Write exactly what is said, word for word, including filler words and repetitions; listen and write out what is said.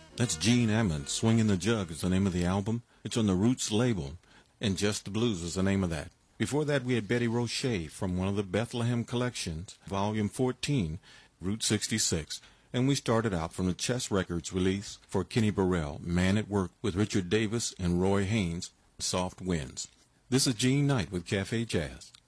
That's Gene Ammons. Swingin' the Jug is the name of the album. It's on the Roots label. And Just the Blues is the name of that. Before that, we had Betty Roche from one of the Bethlehem collections, Volume fourteen, Route sixty-six. And we started out from the Chess Records release for Kenny Burrell, Man at Work, with Richard Davis and Roy Haynes, Soft Winds. This is Gene Knight with Cafe Jazz.